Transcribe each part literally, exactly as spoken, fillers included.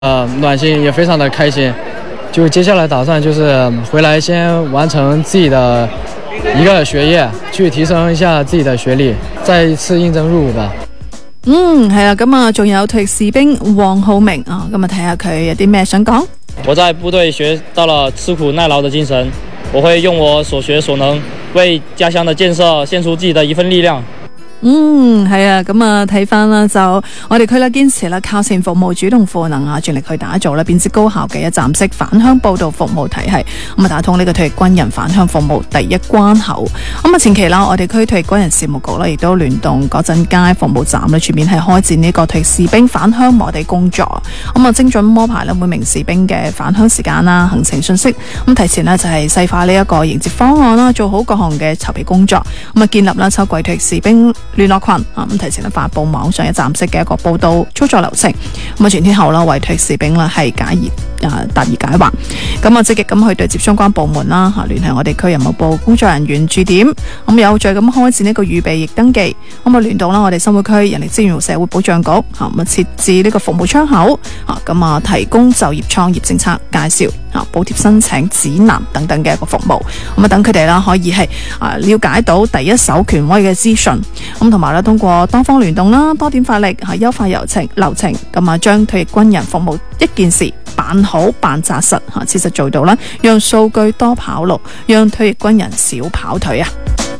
呃，暖心也非常的開心。就接下來打算就是回來先完成自己的一個學業，去提升一下自己的學歷，再一次應徵入伍吧。 嗯，係啦，咁啊，仲有退役士兵黃浩明啊，咁啊睇下佢有啲咩想講。 我在部隊學到了吃苦耐勞的精神，我會用我所學所能，為家鄉的建設獻出自己的一份力量。 嗯，係啊，咁啊睇翻啦，就我哋區啦堅持啦靠前服務主動賦能啊，全力去打造啦變質高效嘅一站式返鄉報到服務體系，咁啊打通呢個退役軍人返鄉服務第一關口。咁啊前期啦，我哋區退役軍人事務局咧亦都聯動嗰陣街服務站咧，全面係開展呢個退役士兵返鄉摸地工作。咁啊精準摸排咧每名士兵嘅返鄉時間啦、行程信息，咁提前呢就係細化呢一個迎接方案啦，做好各項嘅籌備工作。咁啊建立啦秋季退役士兵聯絡群啊，咁提前發布網上一站式嘅一個報到操作流程，咁啊全天候啦為退役士兵啦係解疑啊答疑解惑，咁啊積極咁去對接相關部門啦吓，聯繫我哋區人務部工作人員駐點，咁有序咁開展呢個預備役登記，咁啊聯動啦我哋新會區人力資源社會保障局吓，咁啊設置呢個服務窗口啊，咁啊提供就業創業政策介紹啊、補貼申請指南等等嘅一個服務，咁啊等佢哋啦可以係啊了解到第一手權威嘅資訊，咁同埋咧通過多方聯動啦，多點發力係優化流程流程，咁啊將退役軍人服務一件事辦好辦紮實吓，切實做到啦，讓數據多跑路，讓退役軍人少跑腿啊！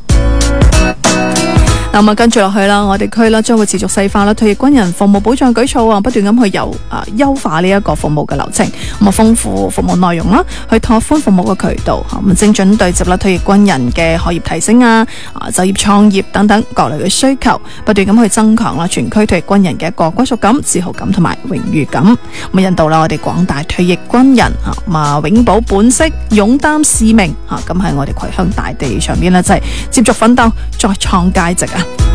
咁啊，跟住落去啦，我哋區啦將會持續細化啦退役軍人服務保障舉措啊，不斷咁去由啊優化呢一個服務嘅流程，咁啊豐富服務內容啦，去拓寬服務嘅渠道，咁精準對接啦退役軍人嘅學業提升啊、啊就業創業等等各類嘅需求，不斷咁去增強啦全區退役軍人嘅一個歸屬感、自豪感同埋榮譽感，咁引導啦我哋廣大退役軍人啊，咁啊永葆本色、勇擔使命啊，咁喺我哋葵鄉大地上邊呢，就係接續奮鬥、再創佳績啊！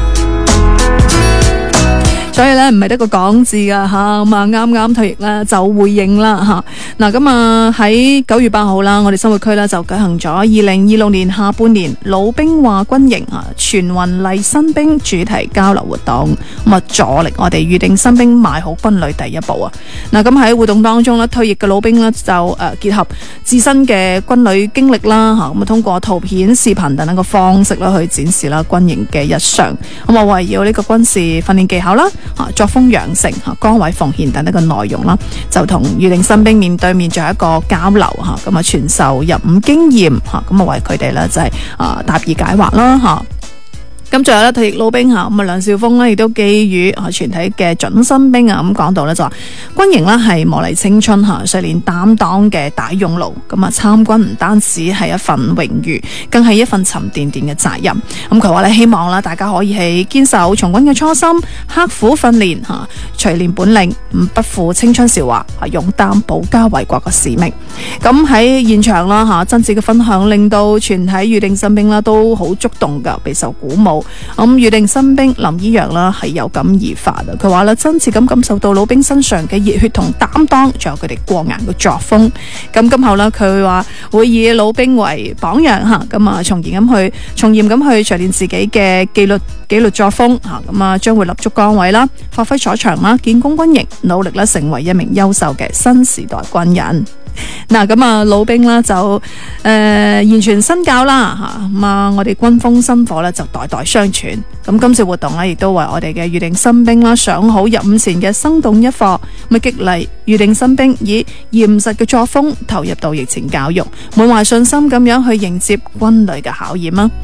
所以咧唔係得個講字噶吓，咁啊啱啱退役啦就回應啦吓。嗱咁啊喺九月八號啦，我哋生活區咧就舉行咗二零二六年下半年老兵話軍營啊全運勵新兵主題交流活動，咁啊助力我哋預定新兵邁好軍旅第一步啊。嗱咁喺活動當中咧，退役嘅老兵咧就誒結合自身嘅軍旅經歷啦吓，咁啊通過圖片、視頻等等嘅方式啦去展示啦軍營嘅日常，咁啊圍繞呢個軍事訓練技巧啦。啊，作風養成、啊崗位奉獻等等嘅內容啦，就同預定新兵面對面做一個交流吓，咁啊傳授入伍經驗吓，咁啊為佢哋咧就係啊答疑解惑啦吓。咁仲有咧退役老兵吓，咁啊梁少峰咧亦都寄語啊全體嘅準新兵啊，咁講到咧就話軍營咧係磨礪青春吓、訓練擔當嘅大熔爐，咁啊參軍唔單止係一份榮譽，更係一份沉甸甸嘅責任。咁佢話咧希望啦大家可以係堅守從軍嘅初心，刻苦訓練吓，錘煉本領，唔不負青春韶華，啊勇擔保家衛國嘅使命。咁喺現場啦吓，真摯嘅分享令到全體預定新兵啦都好觸動噶，備受鼓舞。咁預定新兵林依陽啦係有感而發啊！佢話啦真切咁感受到老兵身上嘅熱血同擔當，仲有佢哋過硬嘅作風。咁今後啦，佢話會以老兵為榜樣吓，咁啊從嚴咁去從嚴咁去錘煉自己嘅紀律紀律作風吓，咁啊將會立足崗位啦，發揮所長啦，建功軍營，努力啦成為一名優秀嘅新時代軍人。嗱咁啊老兵啦就誒、呃、言傳身教啦吓，咁啊我哋軍風薪火咧就代代相傳。咁今次活動咧亦都為我哋嘅預定新兵啦上好入伍前嘅生動一課，咁激勵預定新兵以嚴實嘅作風投入到役前教育，滿懷信心咁樣去迎接軍旅嘅考驗啊！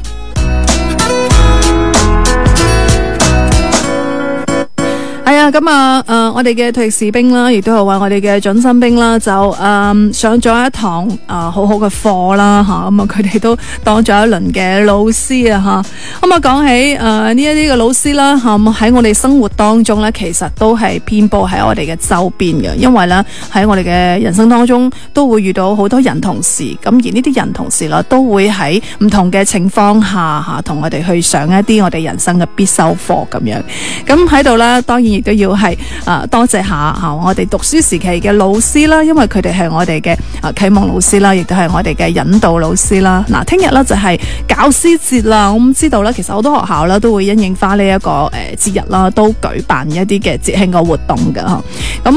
係啊，咁啊，誒、呃，我哋嘅退役士兵啦，亦都係為我哋嘅準新兵啦，就誒、呃、上咗一堂誒、呃、好好嘅課啦，吓，咁啊，佢哋都當咗一輪嘅老師啊，吓，咁啊，講起誒呢一啲嘅老師啦，吓、嗯，喺我哋生活當中咧，其實都係遍布喺我哋嘅周邊嘅，因為咧喺我哋嘅人生當中都會遇到好多人同事，咁而呢啲人同事啦，都會喺唔同嘅情況下吓，同我哋去上一啲我哋人生嘅必修課咁樣，咁喺度咧，當然。亦都要係啊多謝下吓我哋讀書時期嘅老師啦，因為佢哋係我哋嘅啊啟蒙老師啦，亦都係我哋嘅引導老師啦。嗱，聽日咧就係教師節啦，我唔知道咧，其實好多學校咧都會因應翻呢一個誒節日啦，都舉辦一啲嘅節慶嘅活動㗎吓。咁